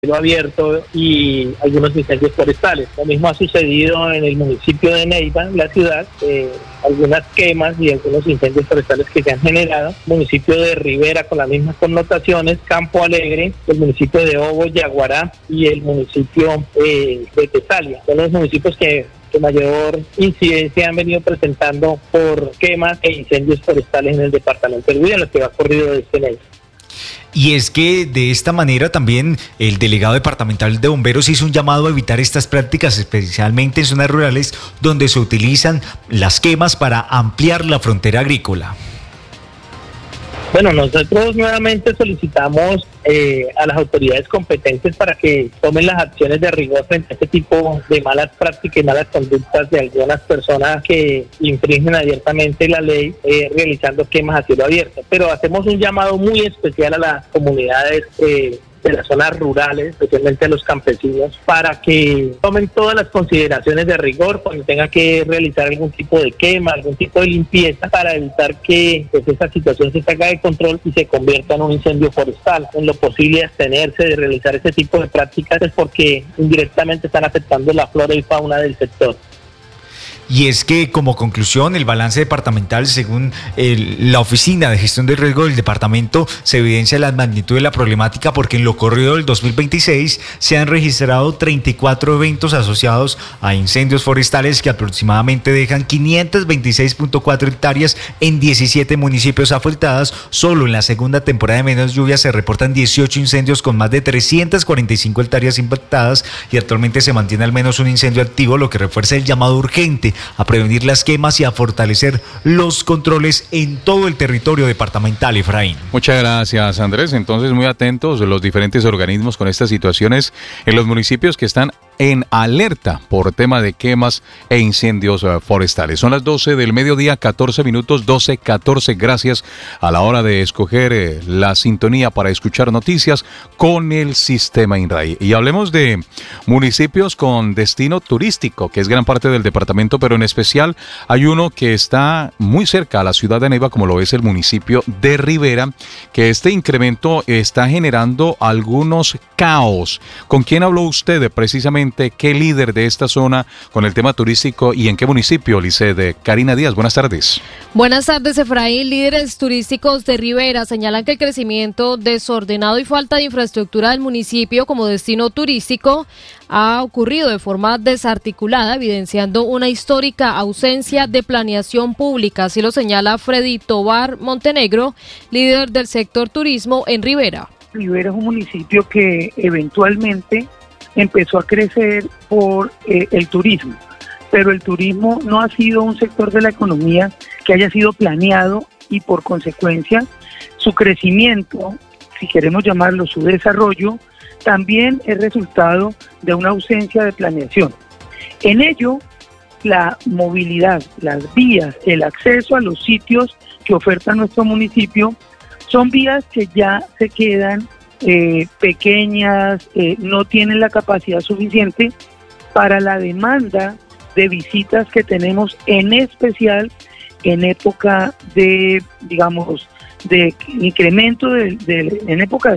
cielo abierto y algunos incendios forestales. Lo mismo ha sucedido en el municipio de Neiva, en la ciudad, algunas quemas y algunos incendios forestales que se han generado. Municipio de Rivera con las mismas connotaciones, Campo Alegre, el municipio de Obo, Yaguará y el municipio de Tesalia. Son los municipios que mayor incidencia han venido presentando por quemas e incendios forestales en el departamento del Huila, en lo que va corrido de este mes. Y es que de esta manera también el delegado departamental de bomberos hizo un llamado a evitar estas prácticas, especialmente en zonas rurales donde se utilizan las quemas para ampliar la frontera agrícola. Bueno, nosotros nuevamente solicitamos a las autoridades competentes para que tomen las acciones de rigor frente a este tipo de malas prácticas y malas conductas de algunas personas que infringen abiertamente la ley realizando quemas a cielo abierto. Pero hacemos un llamado muy especial a las comunidades de las zonas rurales, especialmente a los campesinos, para que tomen todas las consideraciones de rigor cuando tengan que realizar algún tipo de quema, algún tipo de limpieza, para evitar que esa situación se salga de control y se convierta en un incendio forestal. En lo posible abstenerse de realizar ese tipo de prácticas es porque indirectamente están afectando la flora y fauna del sector. Y es que, como conclusión, el balance departamental, según la Oficina de Gestión de Riesgo del departamento, se evidencia la magnitud de la problemática porque en lo corrido del 2026 se han registrado 34 eventos asociados a incendios forestales que aproximadamente dejan 526.4 hectáreas en 17 municipios afectados. Solo en la segunda temporada de menos lluvias se reportan 18 incendios con más de 345 hectáreas impactadas y actualmente se mantiene al menos un incendio activo, lo que refuerza el llamado urgente a prevenir las quemas y a fortalecer los controles en todo el territorio departamental, Efraín. Muchas gracias, Andrés. Entonces, muy atentos los diferentes organismos con estas situaciones en los municipios que están en alerta por tema de quemas e incendios forestales. Son las 12 del mediodía, 14 minutos, 12:14. Gracias a la hora de escoger la sintonía para escuchar noticias con el sistema INRAI. Y hablemos de municipios con destino turístico, que es gran parte del departamento, pero en especial hay uno que está muy cerca a la ciudad de Neiva, como lo es el municipio de Rivera, que este incremento está generando algunos caos. ¿Con quién habló usted precisamente? ¿Qué líder de esta zona con el tema turístico y en qué municipio, Licede? Karina Díaz, buenas tardes. Buenas tardes, Efraín. Líderes turísticos de Rivera señalan que el crecimiento desordenado y falta de infraestructura del municipio como destino turístico ha ocurrido de forma desarticulada, evidenciando una histórica ausencia de planeación pública. Así lo señala Freddy Tobar Montenegro, líder del sector turismo en Rivera. Rivera es un municipio que eventualmente empezó a crecer por el turismo, pero el turismo no ha sido un sector de la economía que haya sido planeado y por consecuencia su crecimiento, si queremos llamarlo su desarrollo, también es resultado de una ausencia de planeación. En ello, la movilidad, las vías, el acceso a los sitios que oferta nuestro municipio son vías que ya se quedan pequeñas, no tienen la capacidad suficiente para la demanda de visitas que tenemos, en especial en época de, digamos, de incremento en época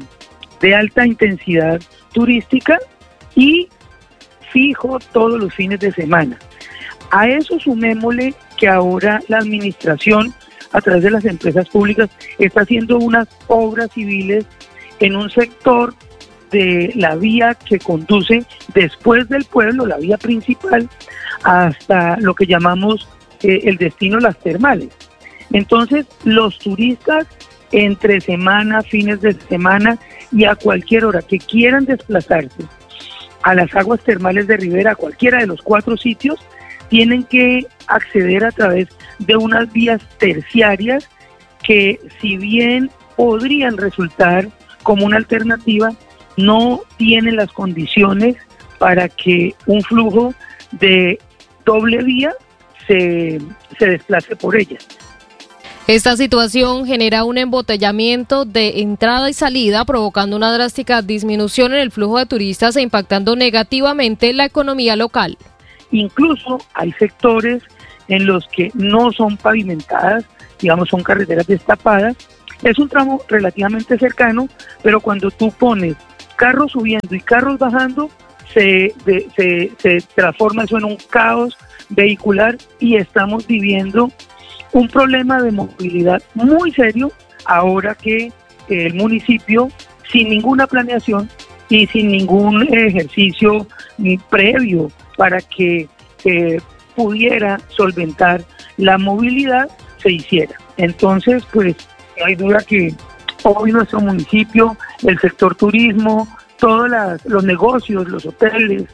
de alta intensidad turística y fijo todos los fines de semana. A eso sumémosle que ahora la administración, a través de las empresas públicas, está haciendo unas obras civiles en un sector de la vía que conduce después del pueblo, la vía principal, hasta lo que llamamos el destino Las Termales. Entonces, los turistas entre semana, fines de semana y a cualquier hora que quieran desplazarse a las aguas termales de Rivera, a cualquiera de los 4 sitios, tienen que acceder a través de unas vías terciarias que, si bien podrían resultar como una alternativa, no tienen las condiciones para que un flujo de doble vía se desplace por ellas. Esta situación genera un embotellamiento de entrada y salida, provocando una drástica disminución en el flujo de turistas e impactando negativamente la economía local. Incluso hay sectores en los que no son pavimentadas, digamos, son carreteras destapadas. Es un tramo relativamente cercano, pero cuando tú pones carros subiendo y carros bajando, se transforma eso en un caos vehicular y estamos viviendo un problema de movilidad muy serio ahora que el municipio, sin ninguna planeación y sin ningún ejercicio previo para que pudiera solventar la movilidad, se hiciera. Entonces, pues no hay duda que hoy nuestro municipio, el sector turismo, todos los negocios, los hoteles,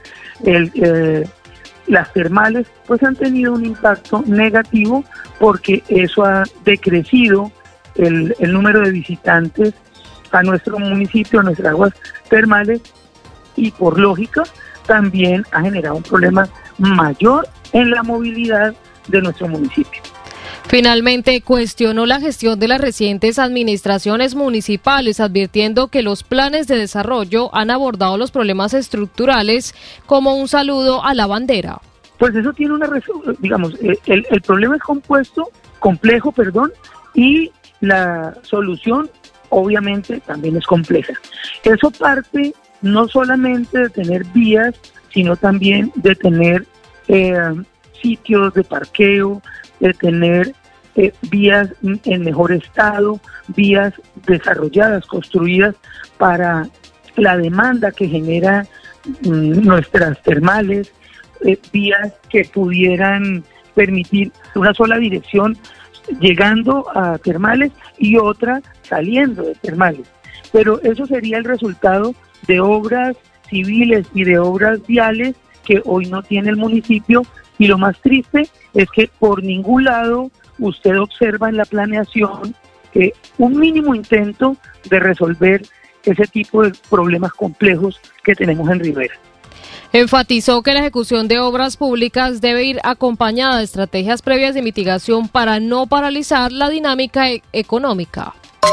las termales, pues han tenido un impacto negativo porque eso ha decrecido el número de visitantes a nuestro municipio, a nuestras aguas termales, y por lógica también ha generado un problema mayor en la movilidad de nuestro municipio. Finalmente, cuestionó la gestión de las recientes administraciones municipales, advirtiendo que los planes de desarrollo han abordado los problemas estructurales como un saludo a la bandera. Pues eso tiene digamos, el problema es complejo, y la solución obviamente también es compleja. Eso parte no solamente de tener vías, sino también de tener sitios de parqueo, de tener vías en mejor estado, vías desarrolladas, construidas para la demanda que genera nuestras termales, vías que pudieran permitir una sola dirección llegando a termales y otra saliendo de termales. Pero eso sería el resultado de obras civiles y de obras viales que hoy no tiene el municipio, y lo más triste es que por ningún lado usted observa en la planeación un mínimo intento de resolver ese tipo de problemas complejos que tenemos en Rivera. Enfatizó que la ejecución de obras públicas debe ir acompañada de estrategias previas de mitigación para no paralizar la dinámica económica.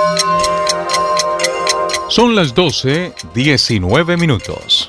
Son las 12:19 minutos.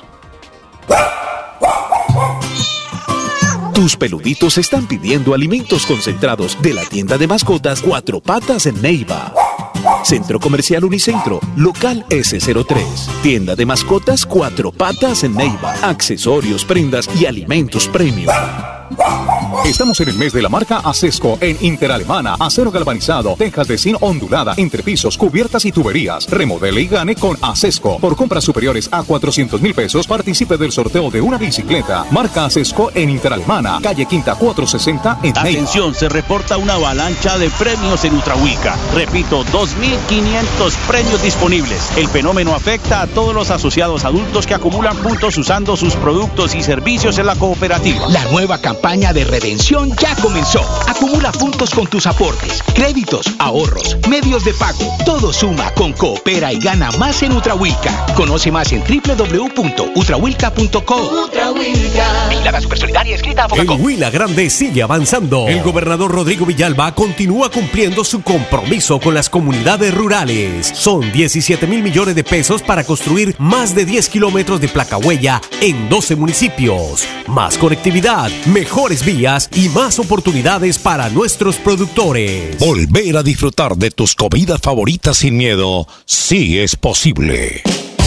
Tus peluditos están pidiendo alimentos concentrados de la tienda de mascotas Cuatro Patas en Neiva. Centro Comercial Unicentro, local S03. Tienda de mascotas Cuatro Patas en Neiva. Accesorios, prendas y alimentos premium. Estamos en el mes de la marca Acesco en Interalemana. Acero galvanizado, tejas de zinc ondulada, entrepisos, cubiertas y tuberías. Remodele y gane con Acesco. Por compras superiores a 400,000 pesos, participe del sorteo de una bicicleta. Marca Acesco en Interalemana, calle Quinta 460 en Neiva. Atención, se reporta una avalancha de premios en Utrahuica. Repito, 2.500 premios disponibles. El fenómeno afecta a todos los asociados adultos que acumulan puntos usando sus productos y servicios en la cooperativa. La nueva campaña de redención ya comenzó. Acumula puntos con tus aportes, créditos, ahorros, medios de pago. Todo suma con Coopera y gana más en Utrahuica. Conoce más en www.utrahuilca.co. Utrahuilca. La Supersolidaria escrita a El Huila Grande sigue avanzando. El gobernador Rodrigo Villalba continúa cumpliendo su compromiso con las comunidades rurales. Son 17,000 millones de pesos para construir más de 10 kilómetros de placahuella en 12 municipios. Más conectividad, mejores vías y más oportunidades para nuestros productores. Volver a disfrutar de tus comidas favoritas sin miedo, sí es posible.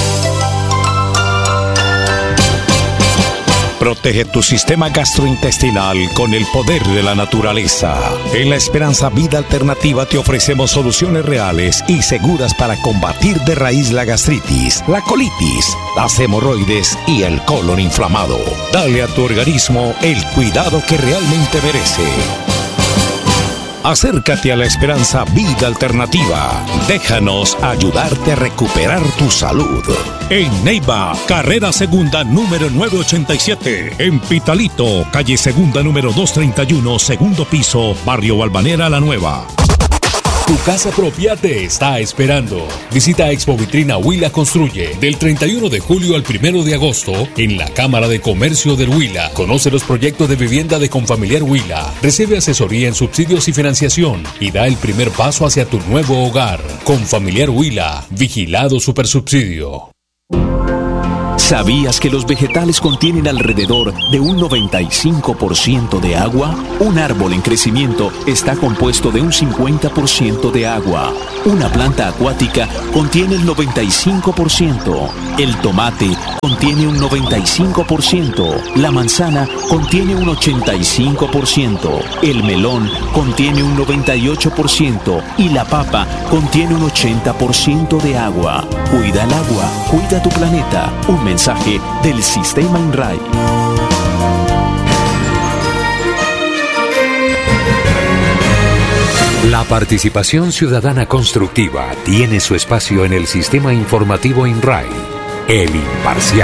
Protege tu sistema gastrointestinal con el poder de la naturaleza. En la Esperanza Vida Alternativa te ofrecemos soluciones reales y seguras para combatir de raíz la gastritis, la colitis, las hemorroides y el colon inflamado. Dale a tu organismo el cuidado que realmente merece. Acércate a la Esperanza Vida Alternativa. Déjanos ayudarte a recuperar tu salud. En Neiva, carrera segunda número 987. En Pitalito, calle segunda número 231, segundo piso, barrio Balvanera La Nueva. Tu casa propia te está esperando. Visita Expo Vitrina Huila Construye del 31 de julio al 1 de agosto en la Cámara de Comercio del Huila. Conoce los proyectos de vivienda de Confamiliar Huila. Recibe asesoría en subsidios y financiación y da el primer paso hacia tu nuevo hogar. Confamiliar Huila, vigilado Supersubsidio. ¿Sabías que los vegetales contienen alrededor de un 95% de agua? Un árbol en crecimiento está compuesto de un 50% de agua. Una planta acuática contiene el 95%. El tomate contiene un 95%. La manzana contiene un 85%. El melón contiene un 98%. Y la papa contiene un 80% de agua. Cuida el agua, cuida tu planeta. Un mensaje del Sistema INRAE. La participación ciudadana constructiva tiene su espacio en el Sistema Informativo INRAE, El Imparcial.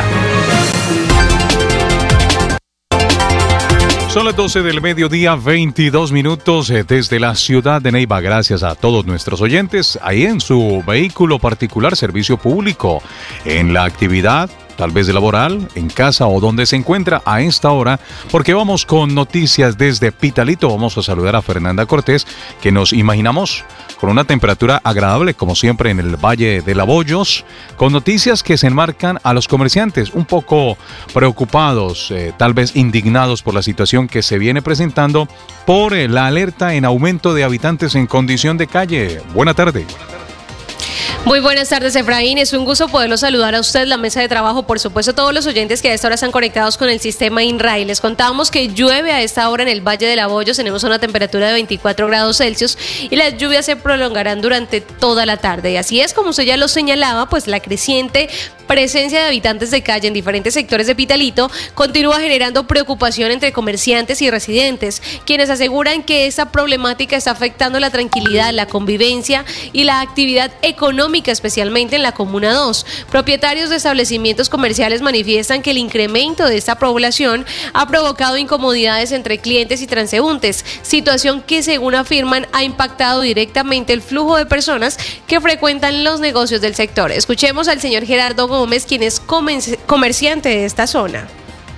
Son las 12 del mediodía, 22 minutos desde la ciudad de Neiva. Gracias a todos nuestros oyentes ahí en su vehículo particular, servicio público, en la actividad, tal vez laboral, en casa o donde se encuentra a esta hora, porque vamos con noticias desde Pitalito. Vamos a saludar a Fernanda Cortés, que nos imaginamos con una temperatura agradable, como siempre en el Valle de Laboyos, con noticias que se enmarcan a los comerciantes un poco preocupados, tal vez indignados por la situación que se viene presentando por la alerta en aumento de habitantes en condición de calle. Buena tarde. Muy buenas tardes, Efraín. Es un gusto poderlo saludar a usted, la mesa de trabajo, por supuesto, todos los oyentes que a esta hora están conectados con el sistema INRAE. Les contábamos que llueve a esta hora en el Valle de Laboyos. Tenemos una temperatura de 24 grados Celsius y las lluvias se prolongarán durante toda la tarde. Y así es, como usted ya lo señalaba, pues la creciente presencia de habitantes de calle en diferentes sectores de Pitalito continúa generando preocupación entre comerciantes y residentes, quienes aseguran que esta problemática está afectando la tranquilidad, la convivencia y la actividad económica, especialmente en la Comuna 2. Propietarios de establecimientos comerciales manifiestan que el incremento de esta población ha provocado incomodidades entre clientes y transeúntes, situación que, según afirman, ha impactado directamente el flujo de personas que frecuentan los negocios del sector. Escuchemos al señor Gerardo Gómez, quien es comerciante de esta zona.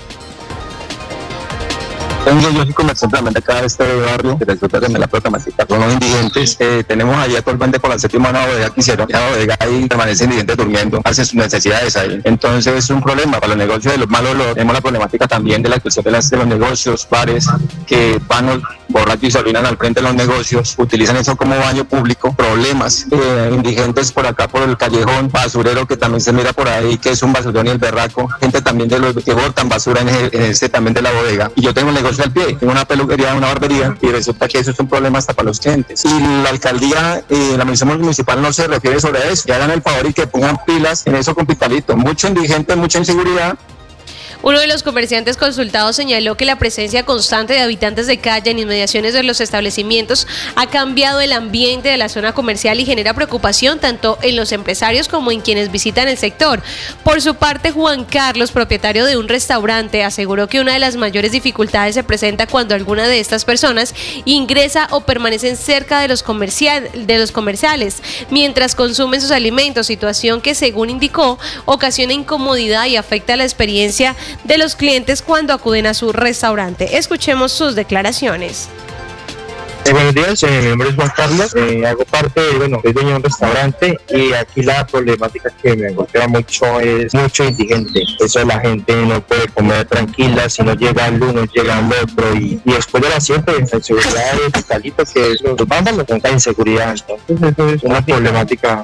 Yo soy comerciante realmente acá de este barrio, que resulta que me la problemática con los indigentes. Tenemos ahí actualmente por la séptima una bodega que hicieron, la bodega ahí permanece indigente durmiendo, hace sus necesidades ahí. Entonces es un problema para los negocios de los malos olores. Tenemos la problemática también de la cuestión de los negocios, bares, que van borrachos y se orinan al frente de los negocios, utilizan eso como baño público. Problemas indigentes por acá, por el callejón, basurero que también se mira por ahí, que es un basurón y el berraco. Gente también de los que botan basura en este también de la bodega. Y yo tengo un negocio al pie, tengo una peluquería, una barbería, y resulta que eso es un problema hasta para los clientes. Y la alcaldía, la administración municipal no se refiere sobre eso, que hagan el favor y que pongan pilas en eso con Pitalito. Mucho indigente, mucha inseguridad. Uno de los comerciantes consultados señaló que la presencia constante de habitantes de calle en inmediaciones de los establecimientos ha cambiado el ambiente de la zona comercial y genera preocupación tanto en los empresarios como en quienes visitan el sector. Por su parte, Juan Carlos, propietario de un restaurante, aseguró que una de las mayores dificultades se presenta cuando alguna de estas personas ingresa o permanecen cerca de los comerciales mientras consumen sus alimentos, situación que, según indicó, ocasiona incomodidad y afecta la experiencia de los clientes cuando acuden a su restaurante. Escuchemos sus declaraciones. Buenos días, mi nombre es Juan Carlos, hago parte soy dueño de un restaurante y aquí la problemática que me golpea mucho es mucho indigente. Eso la gente no puede comer tranquila, si no llega el uno, llega el otro y después de la siempre la inseguridad de Pitalito, que es los vándalos, la inseguridad. Entonces eso es una problemática.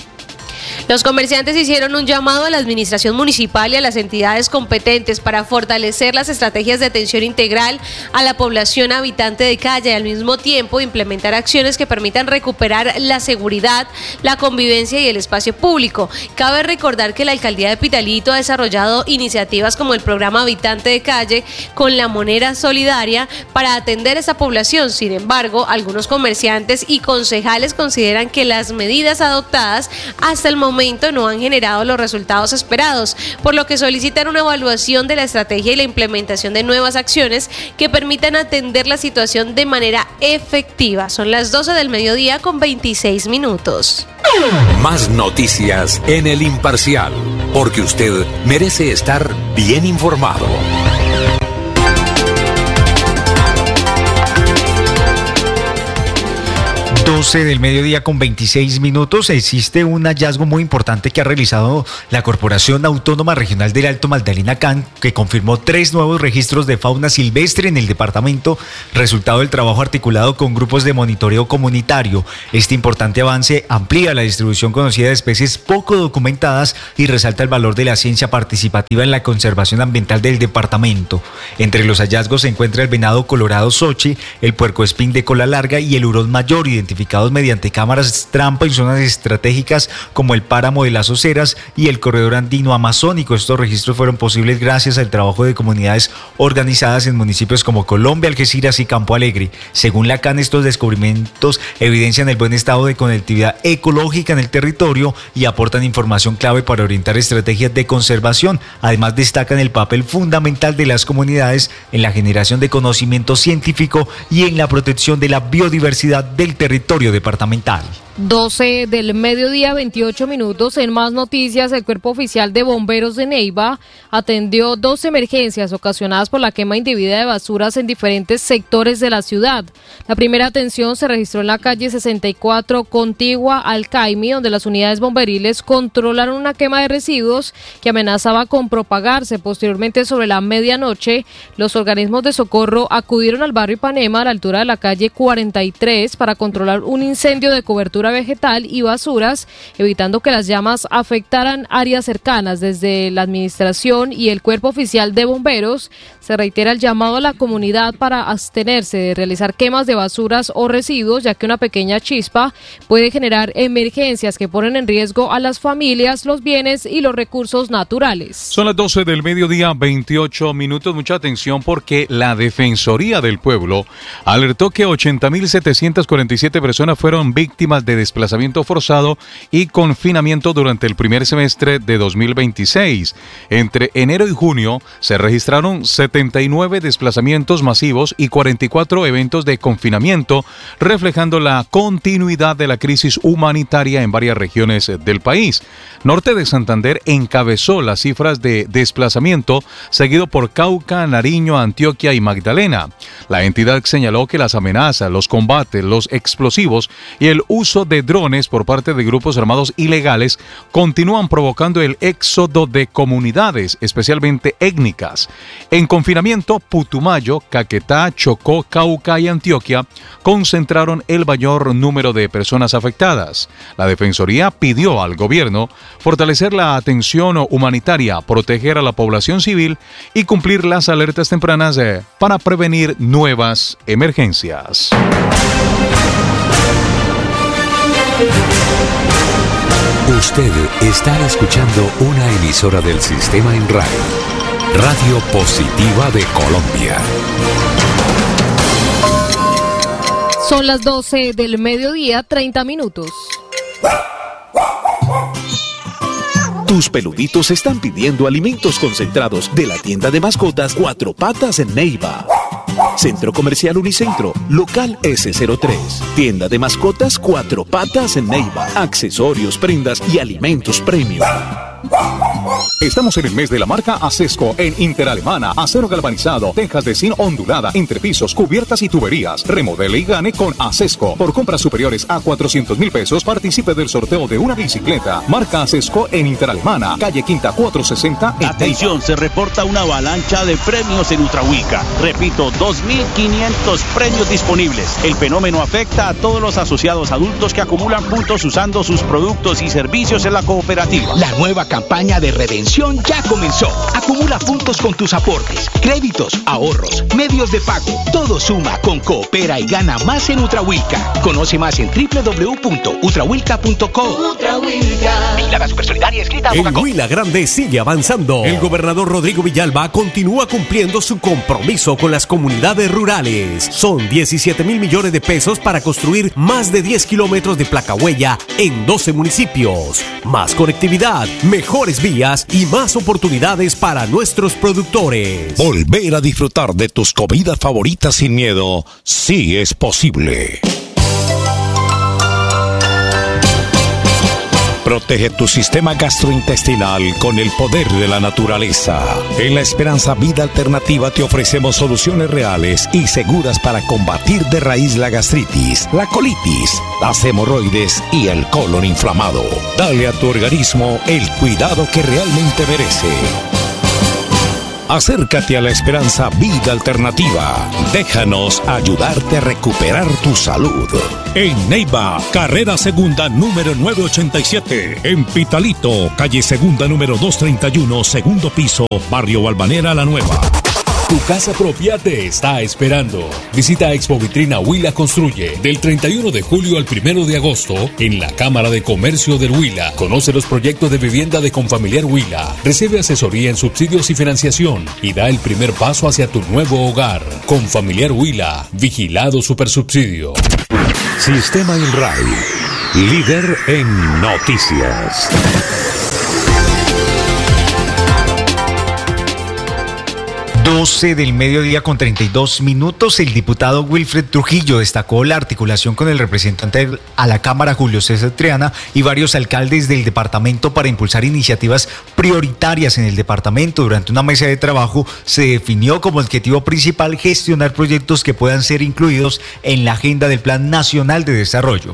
Los comerciantes hicieron un llamado a la administración municipal y a las entidades competentes para fortalecer las estrategias de atención integral a la población habitante de calle y al mismo tiempo implementar acciones que permitan recuperar la seguridad, la convivencia y el espacio público. Cabe recordar que la alcaldía de Pitalito ha desarrollado iniciativas como el programa Habitante de Calle con la moneda solidaria para atender a esta población. Sin embargo, algunos comerciantes y concejales consideran que las medidas adoptadas hasta el momento no han generado los resultados esperados, por lo que solicitan una evaluación de la estrategia y la implementación de nuevas acciones que permitan atender la situación de manera efectiva. Son las 12 del mediodía con 26 minutos. Más noticias en El Imparcial, porque usted merece estar bien informado. 12 del mediodía con 26 minutos. Existe un hallazgo muy importante que ha realizado la Corporación Autónoma Regional del Alto Magdalena CAN, que confirmó 3 nuevos registros de fauna silvestre en el departamento, resultado del trabajo articulado con grupos de monitoreo comunitario. Este importante avance amplía la distribución conocida de especies poco documentadas y resalta el valor de la ciencia participativa en la conservación ambiental del departamento. Entre los hallazgos se encuentra el venado colorado Xochi, el puercoespín de cola larga y el hurón mayor, identificados mediante cámaras trampa en zonas estratégicas como el páramo de las Oceras y el corredor andino amazónico. Estos registros fueron posibles gracias al trabajo de comunidades organizadas en municipios como Colombia, Algeciras y Campo Alegre. Según la CAN, estos descubrimientos evidencian el buen estado de conectividad ecológica en el territorio y aportan información clave para orientar estrategias de conservación. Además, destacan el papel fundamental de las comunidades en la generación de conocimiento científico y en la protección de la biodiversidad del territorio departamental. 12 del mediodía, 28 minutos. En más noticias, el Cuerpo Oficial de Bomberos de Neiva atendió 2 emergencias ocasionadas por la quema indebida de basuras en diferentes sectores de la ciudad. La primera atención se registró en la calle 64, contigua al Caimi, donde las unidades bomberiles controlaron una quema de residuos que amenazaba con propagarse. Posteriormente, sobre la medianoche, los organismos de socorro acudieron al barrio Ipanema, a la altura de la calle 43, para controlar un incendio de cobertura vegetal y basuras, evitando que las llamas afectaran áreas cercanas. Desde la administración y el Cuerpo Oficial de Bomberos se reitera el llamado a la comunidad para abstenerse de realizar quemas de basuras o residuos, ya que una pequeña chispa puede generar emergencias que ponen en riesgo a las familias, los bienes y los recursos naturales. Son las 12 del mediodía, 28 minutos. Mucha atención, porque la Defensoría del Pueblo alertó que 80.747 personas fueron víctimas de desplazamiento forzado y confinamiento durante el primer semestre de 2026. Entre enero y junio se registraron 79 desplazamientos masivos y 44 eventos de confinamiento, reflejando la continuidad de la crisis humanitaria en varias regiones del país. Norte de Santander encabezó las cifras de desplazamiento, seguido por Cauca, Nariño, Antioquia y Magdalena. La entidad señaló que las amenazas, los combates, los explosivos y el uso de drones por parte de grupos armados ilegales continúan provocando el éxodo de comunidades, especialmente étnicas. En confinamiento, Putumayo, Caquetá, Chocó, Cauca y Antioquia concentraron el mayor número de personas afectadas. La Defensoría pidió al gobierno fortalecer la atención humanitaria, proteger a la población civil y cumplir las alertas tempranas para prevenir nuevas emergencias. Usted está escuchando una emisora del Sistema INRAE, Radio Positiva de Colombia. Son las 12 del mediodía, 30 minutos. Tus peluditos están pidiendo alimentos concentrados de la tienda de mascotas Cuatro Patas en Neiva. Centro Comercial Unicentro, local S03. Tienda de mascotas Cuatro Patas en Neiva. Accesorios, prendas y alimentos premium. Estamos en el mes de la marca Acesco en Interalemana. Acero galvanizado, tejas de zinc ondulada, entrepisos, cubiertas y tuberías. Remodele y gane con Acesco. Por compras superiores a 400.000 pesos, participe del sorteo de una bicicleta. Marca Acesco en Interalemana, calle Quinta 460. Atención, se reporta una avalancha de premios en Utrahuica. Repito, 2.500 premios disponibles. El fenómeno afecta a todos los asociados adultos que acumulan puntos usando sus productos y servicios en la cooperativa. La nueva campaña de redención ya comenzó. Acumula puntos con tus aportes, créditos, ahorros, medios de pago. Todo suma con Coopera y gana más en Utrahuica. Conoce más en www.utrahuica.co. Vigilada Supersolidaria, escrita a El Huila Grande sigue avanzando. El gobernador Rodrigo Villalba continúa cumpliendo su compromiso con las comunidades rurales. Son 17.000 millones de pesos para construir más de 10 kilómetros de placahuella en 12 municipios. Más conectividad, mejores vías y más oportunidades para nuestros productores. Volver a disfrutar de tus comidas favoritas sin miedo, sí es posible. Protege tu sistema gastrointestinal con el poder de la naturaleza. En la Esperanza Vida Alternativa te ofrecemos soluciones reales y seguras para combatir de raíz la gastritis, la colitis, las hemorroides y el colon inflamado. Dale a tu organismo el cuidado que realmente merece. Acércate a la Esperanza Vida Alternativa. Déjanos ayudarte a recuperar tu salud. En Neiva, carrera segunda número 987. En Pitalito, calle segunda número 231, segundo piso, barrio Balvanera La Nueva. Tu casa propia te está esperando. Visita Expo Vitrina Huila Construye del 31 de julio al 1 de agosto en la Cámara de Comercio del Huila. Conoce los proyectos de vivienda de Confamiliar Huila. Recibe asesoría en subsidios y financiación y da el primer paso hacia tu nuevo hogar. Confamiliar Huila, vigilado Supersubsidio. Sistema INRAI, líder en noticias. 12 del mediodía con 32 minutos. El diputado Wilfred Trujillo destacó la articulación con el representante a la Cámara, Julio César Triana, y varios alcaldes del departamento para impulsar iniciativas prioritarias en el departamento. Durante una mesa de trabajo se definió como objetivo principal gestionar proyectos que puedan ser incluidos en la agenda del Plan Nacional de Desarrollo.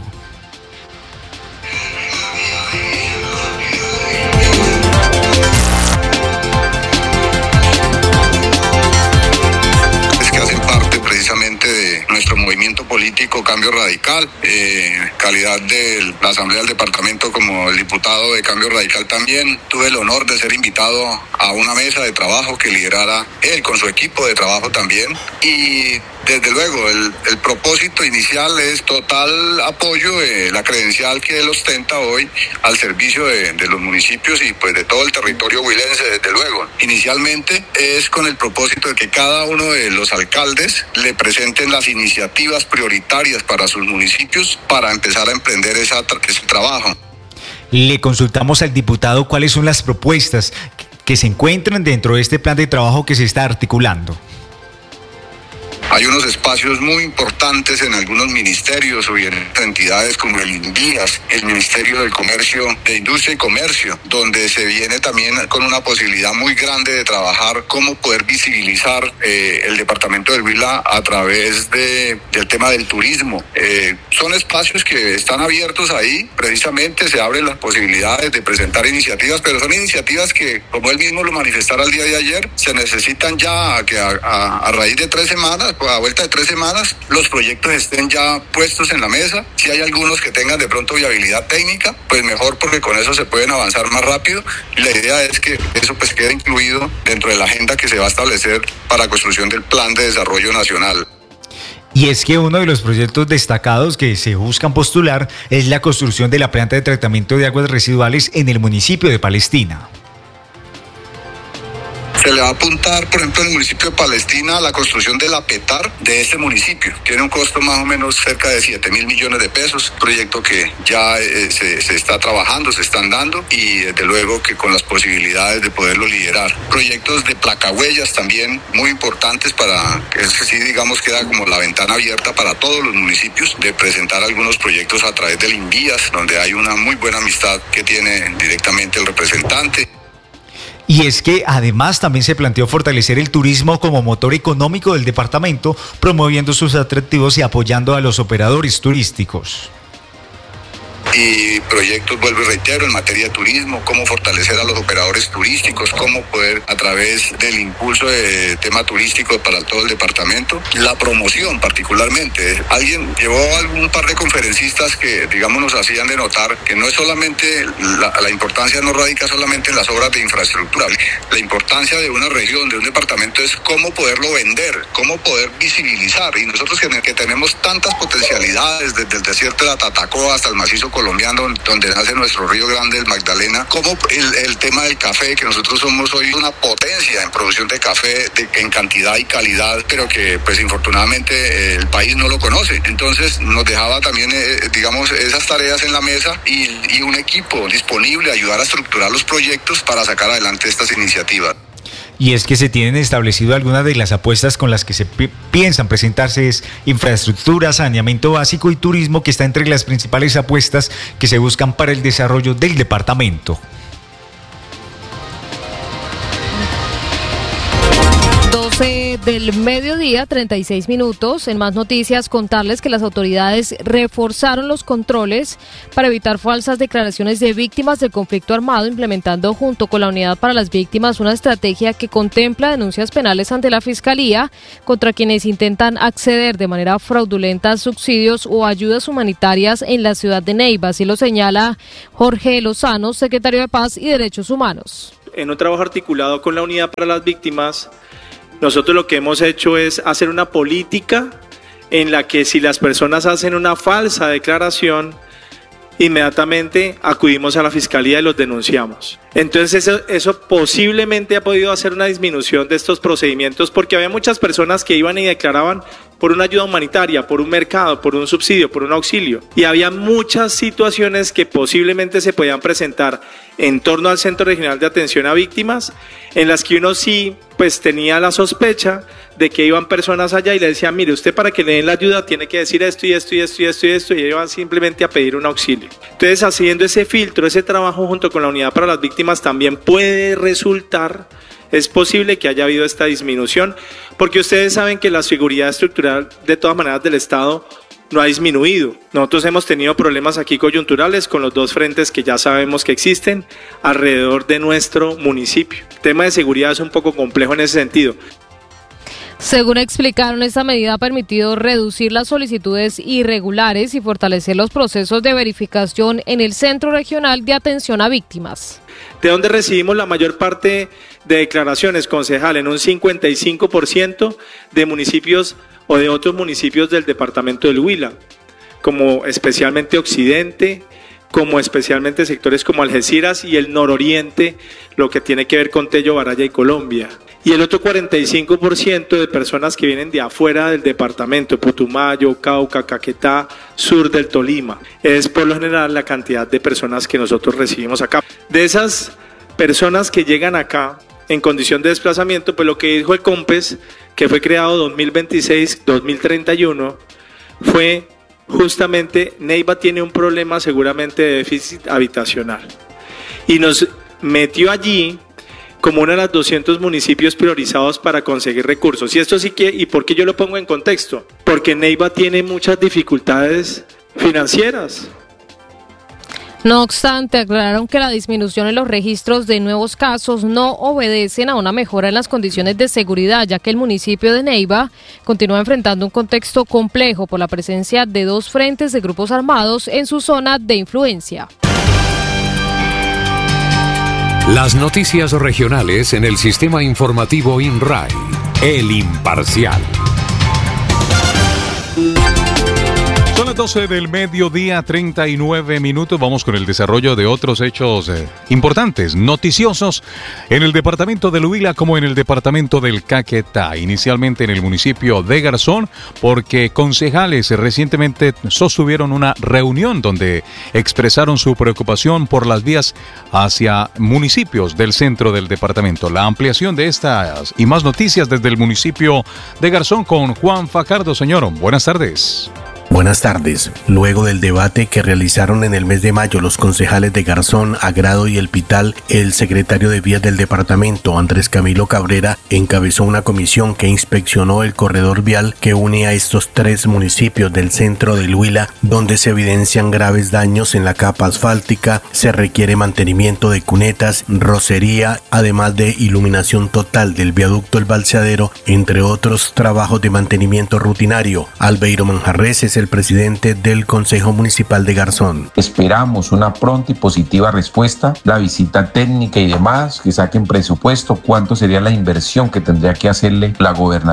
Nuestro movimiento político Cambio Radical, calidad de la Asamblea del Departamento como el diputado de Cambio Radical también. Tuve el honor de ser invitado a una mesa de trabajo que liderara él con su equipo de trabajo también, y desde luego el propósito inicial es total apoyo de la credencial que él ostenta hoy al servicio de los municipios y pues de todo el territorio huilense. Desde luego, inicialmente es con el propósito de que cada uno de los alcaldes le presenten las iniciativas prioritarias para sus municipios para empezar a emprender ese trabajo. Le consultamos al diputado cuáles son las propuestas que se encuentran dentro de este plan de trabajo que se está articulando. Hay unos espacios muy importantes en algunos ministerios o en entidades como el INVIAS, el Ministerio del Comercio, de Industria y Comercio, donde se viene también con una posibilidad muy grande de trabajar cómo poder visibilizar el departamento del Huila a través del tema del turismo. Son espacios que están abiertos ahí, precisamente se abren las posibilidades de presentar iniciativas, pero son iniciativas que, como él mismo lo manifestara el día de ayer, se necesitan ya que a raíz de 3 semanas, a vuelta de 3 semanas, los proyectos estén ya puestos en la mesa. Si hay algunos que tengan de pronto viabilidad técnica, pues mejor, porque con eso se pueden avanzar más rápido. La idea es que eso pues quede incluido dentro de la agenda que se va a establecer para construcción del Plan de Desarrollo Nacional. Y es que uno de los proyectos destacados que se buscan postular es la construcción de la planta de tratamiento de aguas residuales en el municipio de Palestina. Se le va a apuntar, por ejemplo, en el municipio de Palestina, la construcción de la PETAR de este municipio. Tiene un costo más o menos cerca de 7.000 millones de pesos. Proyecto que ya se está trabajando, se están dando, y desde luego que con las posibilidades de poderlo liderar. Proyectos de placahuellas también muy importantes para que sí, digamos, queda como la ventana abierta para todos los municipios de presentar algunos proyectos a través del INVIAS, donde hay una muy buena amistad que tiene directamente el representante. Y es que además también se planteó fortalecer el turismo como motor económico del departamento, promoviendo sus atractivos y apoyando a los operadores turísticos. Y proyectos, vuelvo y reitero, en materia de turismo, cómo fortalecer a los operadores turísticos, cómo poder a través del impulso de tema turístico para todo el departamento, la promoción particularmente. Alguien llevó un par de conferencistas que, digamos, nos hacían de notar que no es solamente, la importancia no radica solamente en las obras de infraestructura. La importancia de una región, de un departamento, es cómo poderlo vender, cómo poder visibilizar. Y nosotros que tenemos tantas potencialidades, desde el desierto de la Tatacoa hasta el macizo colombiano, donde nace nuestro río grande, el Magdalena, como el tema del café, que nosotros somos hoy una potencia en producción de café en cantidad y calidad, pero que pues infortunadamente el país no lo conoce. Entonces nos dejaba también, digamos, esas tareas en la mesa y un equipo disponible a ayudar a estructurar los proyectos para sacar adelante estas iniciativas. Y es que se tienen establecido algunas de las apuestas con las que se piensan presentarse es infraestructura, saneamiento básico y turismo, que está entre las principales apuestas que se buscan para el desarrollo del departamento. 12 del mediodía, 36 minutos. En más noticias, contarles que las autoridades reforzaron los controles para evitar falsas declaraciones de víctimas del conflicto armado, implementando junto con la Unidad para las Víctimas una estrategia que contempla denuncias penales ante la Fiscalía contra quienes intentan acceder de manera fraudulenta a subsidios o ayudas humanitarias en la ciudad de Neiva. Así lo señala Jorge Lozano, secretario de Paz y Derechos Humanos. En un trabajo articulado con la Unidad para las Víctimas, nosotros lo que hemos hecho es hacer una política en la que si las personas hacen una falsa declaración, inmediatamente acudimos a la Fiscalía y los denunciamos. Entonces eso posiblemente ha podido hacer una disminución de estos procedimientos, porque había muchas personas que iban y declaraban por una ayuda humanitaria, por un mercado, por un subsidio, por un auxilio. Y había muchas situaciones que posiblemente se podían presentar en torno al Centro Regional de Atención a Víctimas, en las que uno sí pues tenía la sospecha de que iban personas allá y le decían, mire, usted para que le den la ayuda tiene que decir esto y esto y esto y esto y esto, y ellos van simplemente a pedir un auxilio. Entonces, haciendo ese filtro, ese trabajo junto con la Unidad para las Víctimas, también puede resultar, es posible que haya habido esta disminución, porque ustedes saben que la seguridad estructural de todas maneras del Estado no ha disminuido. Nosotros hemos tenido problemas aquí coyunturales con los dos frentes que ya sabemos que existen alrededor de nuestro municipio. El tema de seguridad es un poco complejo en ese sentido. Según explicaron, esta medida ha permitido reducir las solicitudes irregulares y fortalecer los procesos de verificación en el Centro Regional de Atención a Víctimas. De donde recibimos la mayor parte de declaraciones, concejal, en un 55% de municipios o de otros municipios del departamento del Huila, como especialmente Occidente, como especialmente sectores como Algeciras y el nororiente, lo que tiene que ver con Tello, Baraya y Colombia. Y el otro 45% de personas que vienen de afuera del departamento, Putumayo, Cauca, Caquetá, sur del Tolima. Es por lo general la cantidad de personas que nosotros recibimos acá. De esas personas que llegan acá en condición de desplazamiento, pues lo que dijo el COMPES, que fue creado 2026-2031, fue justamente Neiva tiene un problema seguramente de déficit habitacional. Y nos metió allí como uno de los 200 municipios priorizados para conseguir recursos. Y esto sí que, ¿y por qué yo lo pongo en contexto? Porque Neiva tiene muchas dificultades financieras. No obstante, aclararon que la disminución en los registros de nuevos casos no obedecen a una mejora en las condiciones de seguridad, ya que el municipio de Neiva continúa enfrentando un contexto complejo por la presencia de dos frentes de grupos armados en su zona de influencia. Las noticias regionales en el sistema informativo INRAI, El Imparcial. Son las 12 del mediodía, 39 minutos. Vamos con el desarrollo de otros hechos importantes, noticiosos, en el departamento del Huila como en el departamento del Caquetá. Inicialmente en el municipio de Garzón, porque concejales recientemente sostuvieron una reunión donde expresaron su preocupación por las vías hacia municipios del centro del departamento. La ampliación de estas y más noticias desde el municipio de Garzón con Juan Fajardo. Señor, buenas tardes. Buenas tardes. Luego del debate que realizaron en el mes de mayo los concejales de Garzón, Agrado y El Pital, el secretario de Vías del departamento, Andrés Camilo Cabrera, encabezó una comisión que inspeccionó el corredor vial que une a estos tres municipios del centro del Huila, donde se evidencian graves daños en la capa asfáltica, se requiere mantenimiento de cunetas, rocería, además de iluminación total del viaducto El Balseadero, entre otros trabajos de mantenimiento rutinario. Albeiro Manjarres es el presidente del Consejo Municipal de Garzón. Esperamos una pronta y positiva respuesta, la visita técnica y demás, que saquen presupuesto, cuánto sería la inversión que tendría que hacerle la gobernación.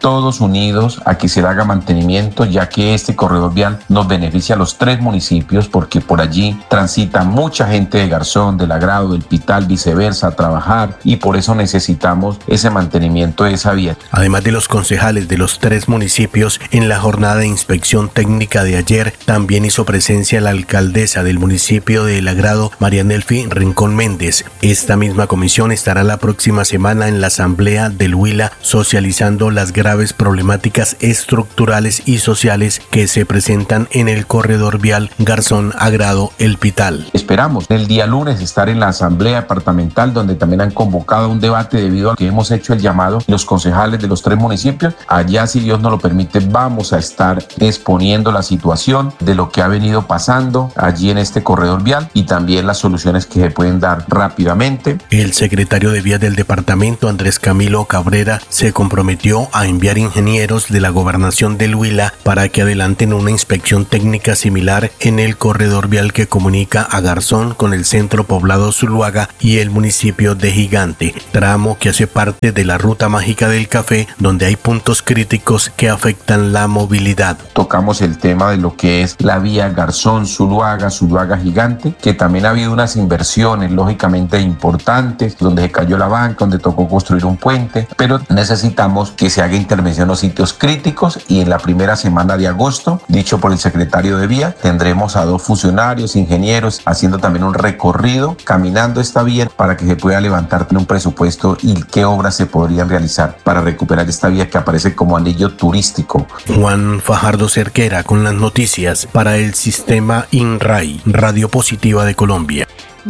todos unidos a que se le haga mantenimiento, ya que este corredor vial nos beneficia a los 3 municipios, porque por allí transita mucha gente de Garzón, del Agrado, del Pital, viceversa, a trabajar, y por eso necesitamos ese mantenimiento de esa vía. Además de los concejales de los 3 municipios, en la jornada de inspección técnica de ayer también hizo presencia la alcaldesa del municipio de El Agrado, María Nelfi Rincón Méndez. Esta misma comisión estará la próxima semana en la asamblea del Huila socializando las graves problemáticas estructurales y sociales que se presentan en el corredor vial Garzón Agrado El Pital. Esperamos el día lunes estar en la asamblea departamental, donde también han convocado un debate debido a que hemos hecho el llamado los concejales de los 3 municipios. Allá, si Dios nos lo permite, vamos a estar exponiendo la situación de lo que ha venido pasando allí en este corredor vial y también las soluciones que se pueden dar rápidamente. El secretario de Vías del departamento, Andrés Camilo Cabrera, se comprometió a enviar ingenieros de la gobernación del Huila para que adelanten una inspección técnica similar en el corredor vial que comunica a Garzón con el centro poblado Zuluaga y el municipio de Gigante, tramo que hace parte de la ruta mágica del café, donde hay puntos críticos que afectan la movilidad. Tocamos el tema de lo que es la vía Garzón, Zuluaga Gigante, que también ha habido unas inversiones lógicamente importantes, donde se cayó la banca, donde tocó construir un puente, pero necesitamos que se haga intervención en los sitios críticos, y en la primera semana de agosto, dicho por el secretario de Vía, tendremos a 2 funcionarios, ingenieros, haciendo también un recorrido, caminando esta vía para que se pueda levantar un presupuesto y qué obras se podrían realizar para recuperar esta vía que aparece como anillo turístico. Juan Fajardo Cerquera con las noticias para el sistema INRAI, Radio Positiva de Colombia.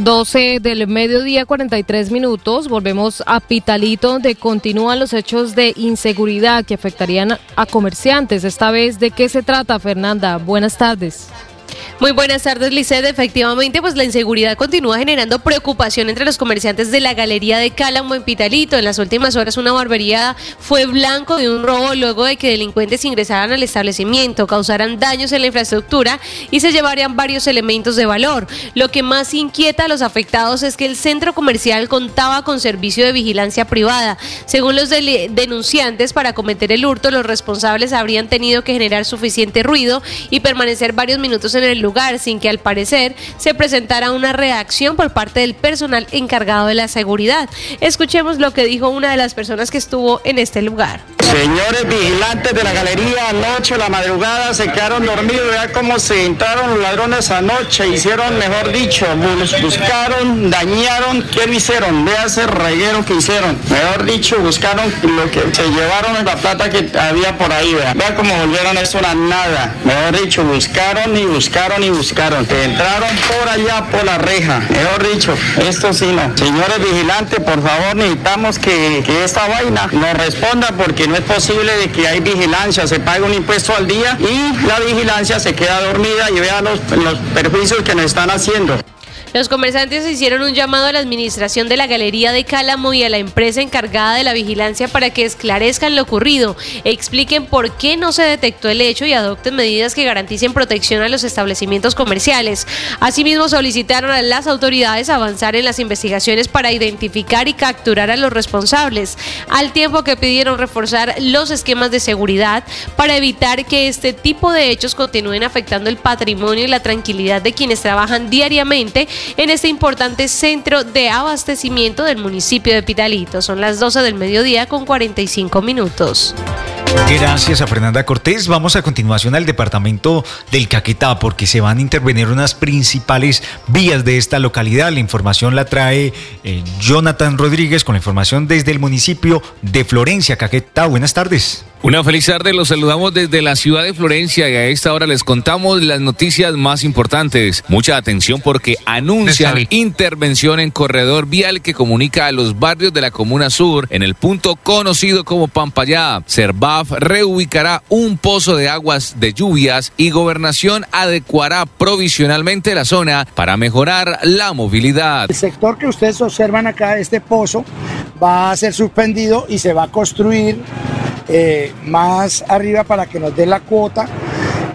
12 del mediodía, 43 minutos. Volvemos a Pitalito, donde continúan los hechos de inseguridad que afectarían a comerciantes. Esta vez, ¿de qué se trata, Fernanda? Buenas tardes. Muy buenas tardes, Lisset. Efectivamente, pues la inseguridad continúa generando preocupación entre los comerciantes de la Galería de Cálamo en Pitalito. En las últimas horas, una barbería fue blanco de un robo luego de que delincuentes ingresaran al establecimiento, causaran daños en la infraestructura y se llevarían varios elementos de valor. Lo que más inquieta a los afectados es que el centro comercial contaba con servicio de vigilancia privada. Según los denunciantes, para cometer el hurto, los responsables habrían tenido que generar suficiente ruido y permanecer varios minutos en el lugar sin que al parecer se presentara una reacción por parte del personal encargado de la seguridad. Escuchemos lo que dijo una de las personas que estuvo en este lugar. Señores vigilantes de la galería, anoche, la madrugada, se quedaron dormidos. Vea cómo se entraron los ladrones anoche. Hicieron, mejor dicho, buscaron, dañaron. ¿Qué lo hicieron? Vea ese reguero que hicieron. Mejor dicho, buscaron lo que se llevaron, la plata que había por ahí. Vea cómo volvieron eso a nada. Mejor dicho, buscaron y buscaron y buscaron. Entraron por allá por la reja. Mejor dicho, esto sí no. Señores vigilantes, por favor, necesitamos que esta vaina nos responda, porque no es posible de que hay vigilancia, se paga un impuesto al día y la vigilancia se queda dormida y vea los perjuicios que nos están haciendo. Los comerciantes hicieron un llamado a la administración de la Galería de Cálamo y a la empresa encargada de la vigilancia para que esclarezcan lo ocurrido, expliquen por qué no se detectó el hecho y adopten medidas que garanticen protección a los establecimientos comerciales. Asimismo, solicitaron a las autoridades avanzar en las investigaciones para identificar y capturar a los responsables, al tiempo que pidieron reforzar los esquemas de seguridad para evitar que este tipo de hechos continúen afectando el patrimonio y la tranquilidad de quienes trabajan diariamente en este importante centro de abastecimiento del municipio de Pitalito. Son las 12 del mediodía con 45 minutos. Gracias a Fernanda Cortés. Vamos a continuación al departamento del Caquetá, porque se van a intervenir unas principales vías de esta localidad. La información la trae Jonathan Rodríguez con la información desde el municipio de Florencia, Caquetá. Buenas tardes. Una feliz tarde, los saludamos desde la ciudad de Florencia y a esta hora les contamos las noticias más importantes. Mucha atención porque anuncian intervención en corredor vial que comunica a los barrios de la Comuna Sur en el punto conocido como Pampayá. Servaf reubicará un pozo de aguas de lluvias y Gobernación adecuará provisionalmente la zona para mejorar la movilidad. El sector que ustedes observan acá, este pozo, va a ser suspendido y se va a construir más arriba para que nos dé la cuota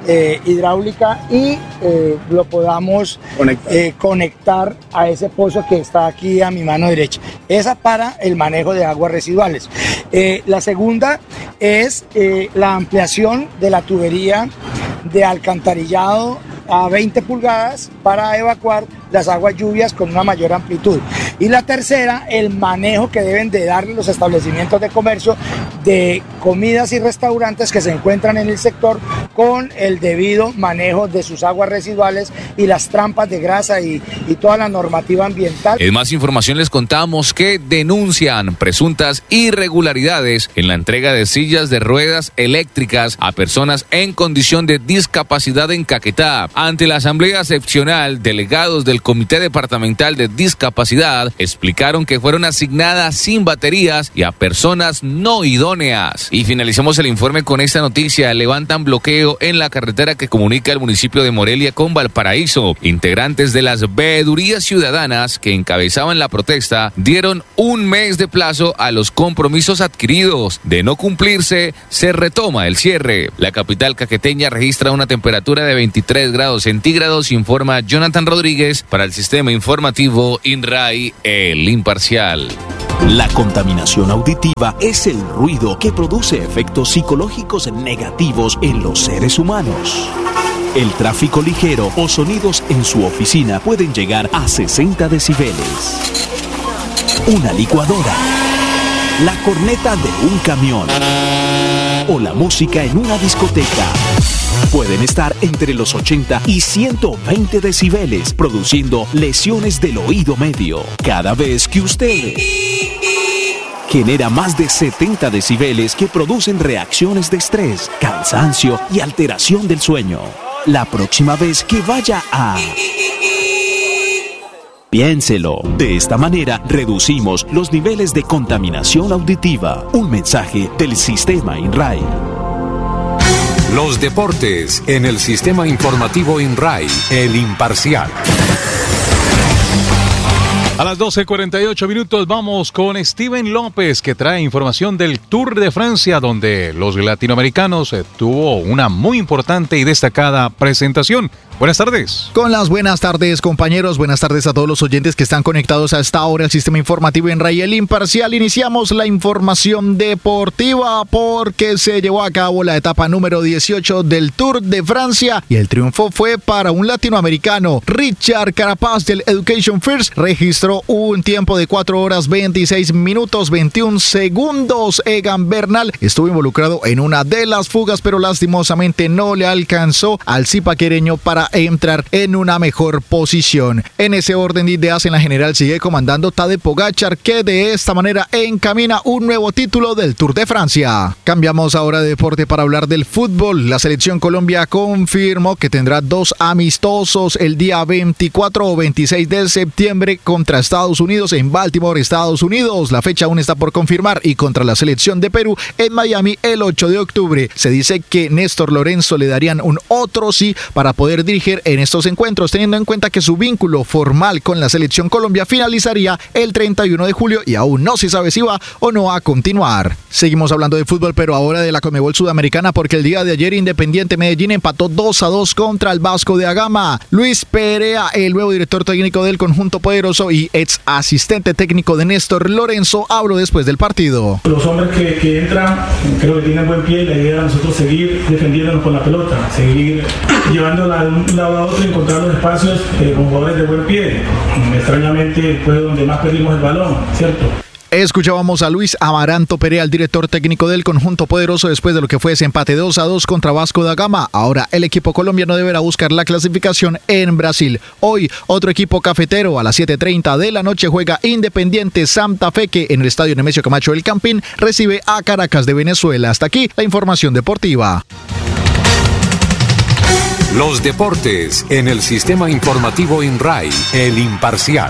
hidráulica y lo podamos conectar a ese pozo que está aquí a mi mano derecha. Esa para el manejo de aguas residuales. La segunda es la ampliación de la tubería de alcantarillado a 20 pulgadas para evacuar las aguas lluvias con una mayor amplitud. Y la tercera, el manejo que deben de darle los establecimientos de comercio de comidas y restaurantes que se encuentran en el sector con el debido manejo de sus aguas residuales y las trampas de grasa y toda la normativa ambiental. En más información les contamos que denuncian presuntas irregularidades en la entrega de sillas de ruedas eléctricas a personas en condición de discapacidad en Caquetá. Ante la asamblea seccional, delegados del Comité Departamental de Discapacidad explicaron que fueron asignadas sin baterías y a personas no idóneas. Y finalizamos el informe con esta noticia. Levantan bloqueo en la carretera que comunica el municipio de Morelia con Valparaíso. Integrantes de las veedurías ciudadanas que encabezaban la protesta dieron un mes de plazo a los compromisos adquiridos. De no cumplirse, se retoma el cierre. La capital caqueteña registra una temperatura de 23 grados centígrados, informa Jonathan Rodríguez para el sistema informativo INRAI, El Imparcial. La contaminación auditiva es el ruido que produce efectos psicológicos negativos en los seres humanos. El tráfico ligero o sonidos en su oficina pueden llegar a 60 decibeles. Una licuadora, la corneta de un camión o la música en una discoteca pueden estar entre los 80 y 120 decibeles, produciendo lesiones del oído medio. Cada vez que usted genera más de 70 decibeles que producen reacciones de estrés, cansancio y alteración del sueño. La próxima vez que vaya a... Piénselo. De esta manera reducimos los niveles de contaminación auditiva. Un mensaje del sistema INRAI. Los deportes en el sistema informativo INRAI, El Imparcial. A las 12:48 minutos vamos con Steven López, que trae información del Tour de Francia, donde los latinoamericanos tuvo una muy importante y destacada presentación. Buenas tardes. Con las buenas tardes, compañeros. Buenas tardes a todos los oyentes que están conectados a esta hora al sistema informativo INRAI, El Imparcial. Iniciamos la información deportiva porque se llevó a cabo la etapa número 18 del Tour de Francia y el triunfo fue para un latinoamericano. Richard Carapaz del Education First registró un tiempo de 4 horas 26 minutos 21 segundos. Egan Bernal estuvo involucrado en una de las fugas, pero lastimosamente no le alcanzó al zipaquereño para entrar en una mejor posición. En ese orden de ideas, en la general sigue comandando Tadej Pogačar, que de esta manera encamina un nuevo título del Tour de Francia. Cambiamos ahora de deporte para hablar del fútbol. La selección Colombia confirmó que tendrá 2 amistosos el día 24 o 26 de septiembre contra Estados Unidos en Baltimore, Estados Unidos. La fecha aún está por confirmar, y contra la selección de Perú en Miami el 8 de octubre. Se dice que Néstor Lorenzo le darían un otro sí para poder dirigir en estos encuentros, teniendo en cuenta que su vínculo formal con la selección Colombia finalizaría el 31 de julio y aún no se sabe si va o no va a continuar. Seguimos hablando de fútbol, pero ahora de la Conmebol Sudamericana, porque el día de ayer Independiente Medellín empató 2-2 contra el Vasco de Agama. Luis Perea, el nuevo director técnico del conjunto poderoso y ex asistente técnico de Néstor Lorenzo, habló después del partido. Los hombres que entran, creo que tienen buen pie, y la idea es nosotros seguir defendiéndonos con la pelota, seguir llevándola de un lado a otro, encontrar los espacios con jugadores de buen pie. Extrañamente fue donde más perdimos el balón, ¿cierto? Escuchábamos a Luis Amaranto Perea, el director técnico del conjunto poderoso, después de lo que fue ese empate 2-2 contra Vasco da Gama. Ahora el equipo colombiano deberá buscar la clasificación en Brasil. Hoy otro equipo cafetero a las 7:30 de la noche juega Independiente Santa Fe, que en el estadio Nemesio Camacho del Campín recibe a Caracas de Venezuela. Hasta aquí la información deportiva. Los deportes en el sistema informativo INRAI, El Imparcial.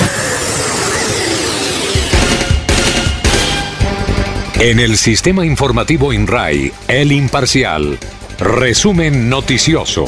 En el sistema informativo INRAI, El Imparcial, resumen noticioso.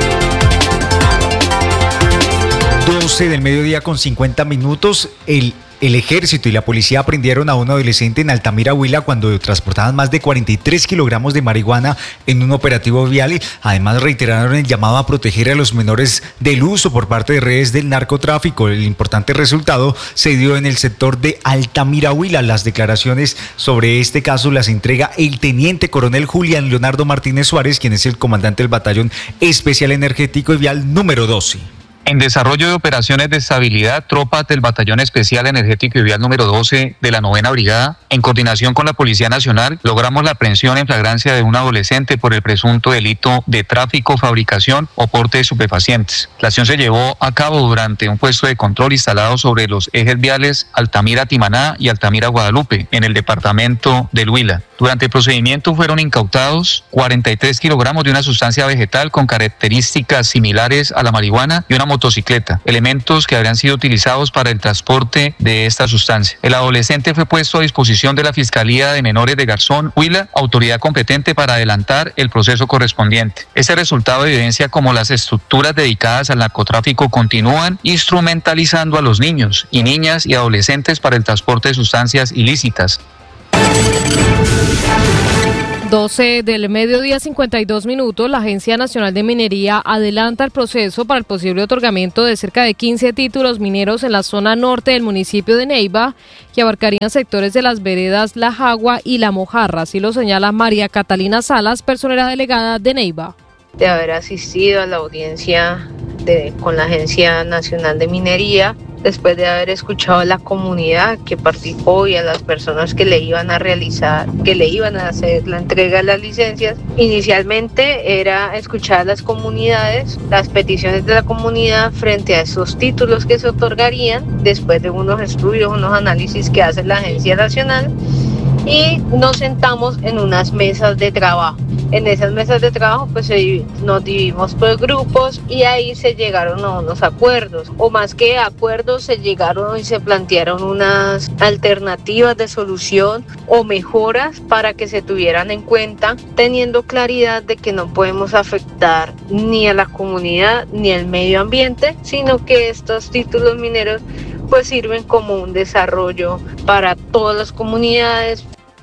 12 del mediodía con 50 minutos. El El ejército y la policía aprendieron a un adolescente en Altamira, Huila, cuando transportaban más de 43 kilogramos de marihuana en un operativo vial. Además, reiteraron el llamado a proteger a los menores del uso por parte de redes del narcotráfico. El importante resultado se dio en el sector de Altamira, Huila. Las declaraciones sobre este caso las entrega el teniente coronel Julián Leonardo Martínez Suárez, quien es el comandante del Batallón Especial Energético y Vial número 12. En desarrollo de operaciones de estabilidad, tropas del Batallón Especial Energético y Vial número 12 de la 9ª Brigada, en coordinación con la Policía Nacional, logramos la aprehensión en flagrancia de un adolescente por el presunto delito de tráfico, fabricación o porte de estupefacientes. La acción se llevó a cabo durante un puesto de control instalado sobre los ejes viales Altamira-Timaná y Altamira-Guadalupe, en el departamento del Huila. Durante el procedimiento fueron incautados 43 kilogramos de una sustancia vegetal con características similares a la marihuana y una motocicleta, elementos que habrían sido utilizados para el transporte de esta sustancia. El adolescente fue puesto a disposición de la Fiscalía de Menores de Garzón, Huila, autoridad competente para adelantar el proceso correspondiente. Este resultado evidencia cómo las estructuras dedicadas al narcotráfico continúan instrumentalizando a los niños y niñas y adolescentes para el transporte de sustancias ilícitas. 12 del mediodía, 52 minutos, la Agencia Nacional de Minería adelanta el proceso para el posible otorgamiento de cerca de 15 títulos mineros en la zona norte del municipio de Neiva, que abarcarían sectores de las veredas La Jagua y La Mojarra, así lo señala María Catalina Salas, personera delegada de Neiva. De haber asistido a la audiencia con la Agencia Nacional de Minería, después de haber escuchado a la comunidad que participó y a las personas que le iban a hacer la entrega de las licencias. Inicialmente era escuchar a las comunidades, las peticiones de la comunidad frente a esos títulos que se otorgarían, después de unos estudios, unos análisis que hace la Agencia Nacional, y nos sentamos en unas mesas de trabajo. En esas mesas de trabajo pues nos dividimos por grupos y ahí se llegaron a unos acuerdos, o más que acuerdos se llegaron y se plantearon unas alternativas de solución o mejoras para que se tuvieran en cuenta, teniendo claridad de que no podemos afectar ni a la comunidad ni al medio ambiente, sino que estos títulos mineros pues sirven como un desarrollo para todas las comunidades.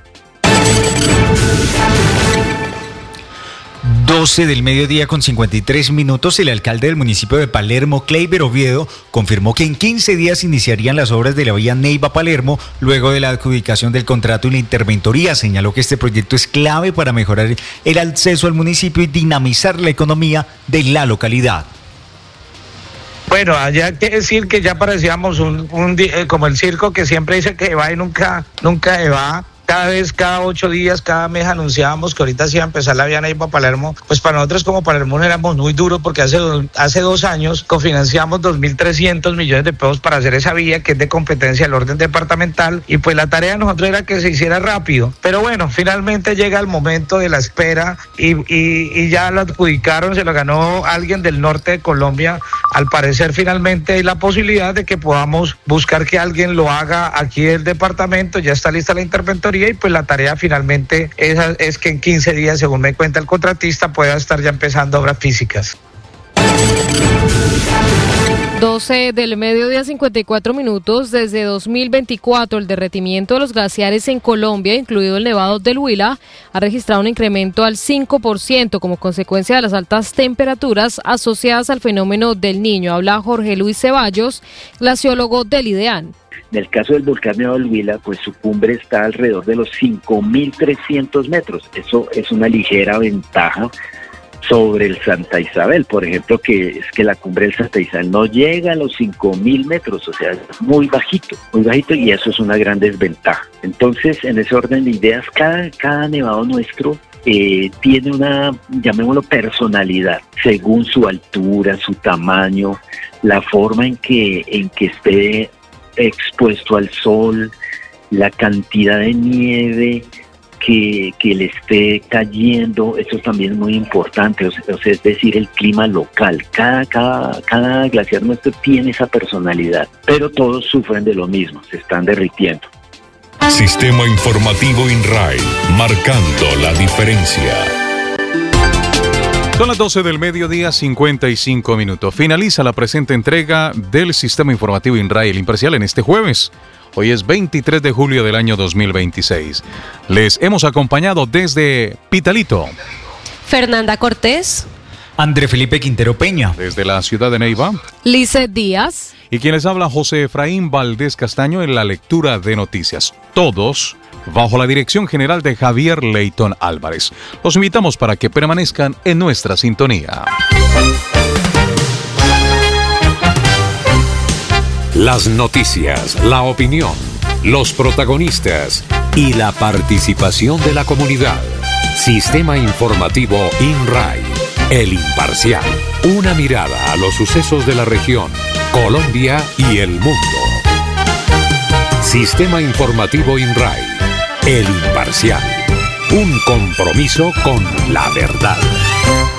12 del mediodía con 53 minutos, el alcalde del municipio de Palermo, Kleiber Oviedo, confirmó que en 15 días iniciarían las obras de la vía Neiva-Palermo luego de la adjudicación del contrato y la interventoría. Señaló que este proyecto es clave para mejorar el acceso al municipio y dinamizar la economía de la localidad. Bueno, allá hay que decir que ya parecíamos como el circo que siempre dice que va y nunca se va. Cada 8 días, cada mes anunciábamos que ahorita se iba a empezar la vía Neiva-Palermo. Pues para nosotros como Palermo éramos muy duros porque hace 2 años cofinanciamos 2.300 millones de pesos para hacer esa vía que es de competencia del orden departamental, y pues la tarea de nosotros era que se hiciera rápido. Pero bueno, finalmente llega el momento de la espera y ya lo adjudicaron, se lo ganó alguien del norte de Colombia. Al parecer finalmente hay la posibilidad de que podamos buscar que alguien lo haga aquí del departamento. Ya está lista la interventoría y pues la tarea finalmente es que en 15 días, según me cuenta el contratista, pueda estar ya empezando obras físicas. 12 del mediodía, 54 minutos. Desde 2024, el derretimiento de los glaciares en Colombia, incluido el Nevado del Huila, ha registrado un incremento al 5% como consecuencia de las altas temperaturas asociadas al fenómeno del Niño. Habla Jorge Luis Ceballos, glaciólogo del IDEAN. En el caso del volcán Nevado del Huila, pues su cumbre está alrededor de los 5.300 metros. Eso es una ligera ventaja sobre el Santa Isabel, por ejemplo, que es que la cumbre del Santa Isabel no llega a los 5.000 metros, o sea, es muy bajito, y eso es una gran desventaja. Entonces, en ese orden de ideas, cada nevado nuestro tiene una, llamémoslo, personalidad, según su altura, su tamaño, la forma en que esté expuesto al sol, la cantidad de nieve que le esté cayendo. Eso también es muy importante, o sea, es decir, el clima local. Cada glaciar nuestro tiene esa personalidad, pero todos sufren de lo mismo, se están derritiendo. Sistema Informativo INRAE, marcando la diferencia. Son las 12 del mediodía, 55 minutos. Finaliza la presente entrega del Sistema Informativo INRAE, el Imparcial, en este jueves. Hoy es 23 de julio del año 2026. Les hemos acompañado desde Pitalito, Fernanda Cortés, André Felipe Quintero Peña. Desde la ciudad de Neiva, Lizeth Díaz. Y quien les habla, José Efraín Valdés Castaño, en la lectura de noticias. Todos bajo la dirección general de Javier Leitón Álvarez. Los invitamos para que permanezcan en nuestra sintonía. Las noticias, la opinión, los protagonistas y la participación de la comunidad. Sistema Informativo INRAE, el Imparcial. Una mirada a los sucesos de la región, Colombia y el mundo. Sistema Informativo INRAE, el Imparcial. Un compromiso con la verdad.